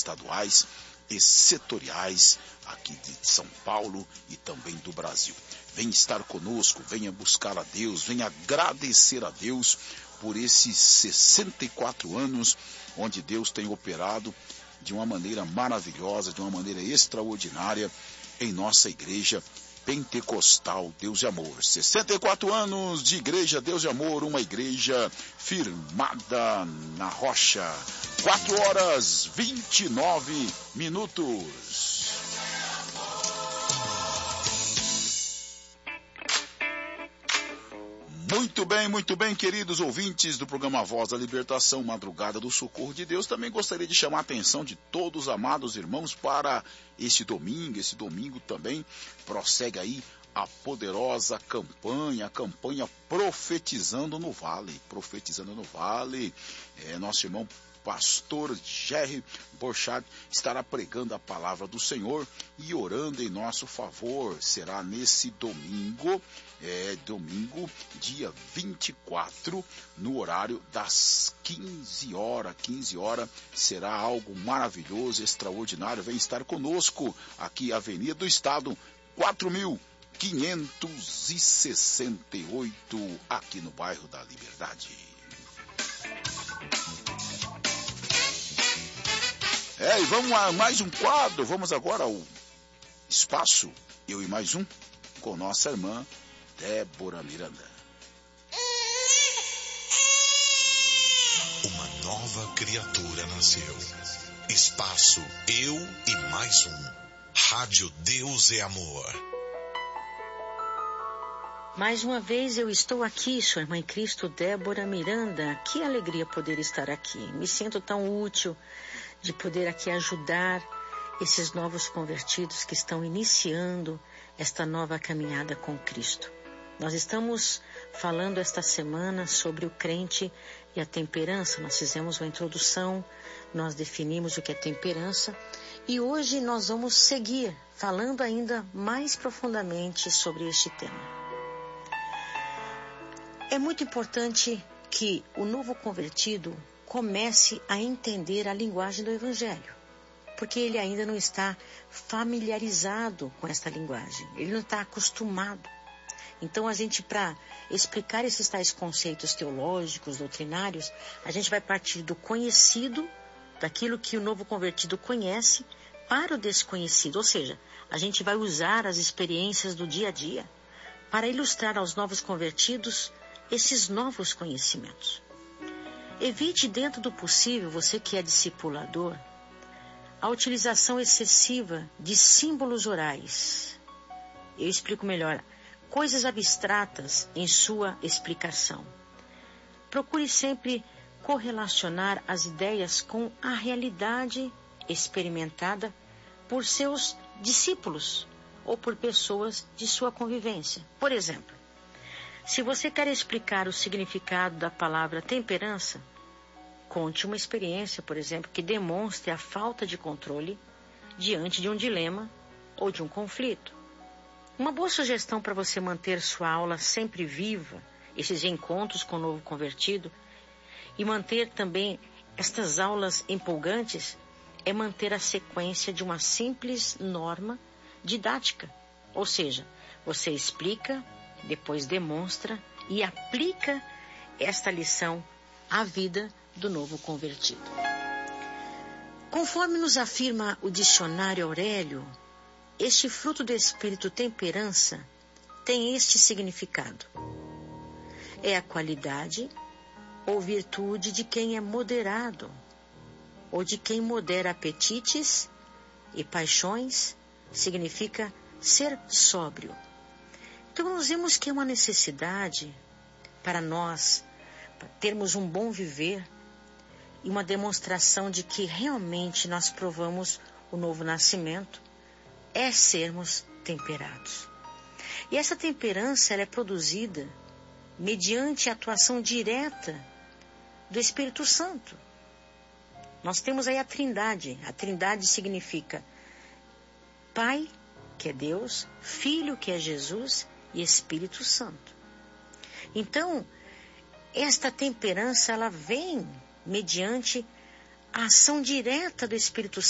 estaduais e setoriais aqui de São Paulo e também do Brasil. Venha estar conosco, venha buscar a Deus, venha agradecer a Deus por esses 64 anos onde Deus tem operado de uma maneira maravilhosa, de uma maneira extraordinária em nossa igreja Pentecostal Deus e Amor. 64 anos de igreja Deus e Amor, uma igreja firmada na rocha. 4h29. Muito bem, queridos ouvintes do programa Voz da Libertação, Madrugada do Socorro de Deus. Também gostaria de chamar a atenção de todos os amados irmãos para este domingo. Esse domingo também prossegue aí a poderosa campanha, a campanha Profetizando no Vale. Profetizando no Vale. Nosso irmão pastor Jerry Borchardt estará pregando a palavra do Senhor e orando em nosso favor. Será nesse domingo, domingo, dia 24, no horário das 15 horas. 15 horas, será algo maravilhoso, extraordinário. Vem estar conosco aqui, Avenida do Estado, 4.568, aqui no bairro da Liberdade. E vamos a mais um quadro. Vamos agora ao espaço, eu e mais um, com nossa irmã Débora Miranda. Uma nova criatura nasceu. Espaço, eu e mais um. Rádio Deus é Amor. Mais uma vez eu estou aqui, sua irmã em Cristo, Débora Miranda. Que alegria poder estar aqui. Me sinto tão útil de poder aqui ajudar esses novos convertidos que estão iniciando esta nova caminhada com Cristo. Nós estamos falando esta semana sobre o crente e a temperança. Nós fizemos uma introdução, nós definimos o que é temperança e hoje nós vamos seguir falando ainda mais profundamente sobre este tema. É muito importante que o novo convertido comece a entender a linguagem do Evangelho, porque ele ainda não está familiarizado com esta linguagem, ele não está acostumado. Então a gente, para explicar esses tais conceitos teológicos, doutrinários, a gente vai partir do conhecido, daquilo que o novo convertido conhece, para o desconhecido, ou seja, a gente vai usar as experiências do dia a dia para ilustrar aos novos convertidos esses novos conhecimentos. Evite, dentro do possível, você que é discipulador, a utilização excessiva de símbolos orais. Eu explico melhor. Coisas abstratas em sua explicação. Procure sempre correlacionar as ideias com a realidade experimentada por seus discípulos ou por pessoas de sua convivência. Por exemplo, se você quer explicar o significado da palavra temperança, conte uma experiência, por exemplo, que demonstre a falta de controle diante de um dilema ou de um conflito. Uma boa sugestão para você manter sua aula sempre viva, esses encontros com o novo convertido, e manter também estas aulas empolgantes, é manter a sequência de uma simples norma didática. Ou seja, você explica, depois demonstra e aplica esta lição à vida do novo convertido. Conforme nos afirma o dicionário Aurélio, este fruto do espírito temperança tem este significado. É a qualidade ou virtude de quem é moderado, ou de quem modera apetites e paixões, significa ser sóbrio. Então nós vemos que é uma necessidade para nós, para termos um bom viver, e uma demonstração de que realmente nós provamos o novo nascimento, é sermos temperados. E essa temperança ela é produzida mediante a atuação direta do Espírito Santo. Nós temos aí a Trindade. A Trindade significa Pai, que é Deus, Filho, que é Jesus, e Espírito Santo. Então, esta temperança ela vem mediante a ação direta do Espírito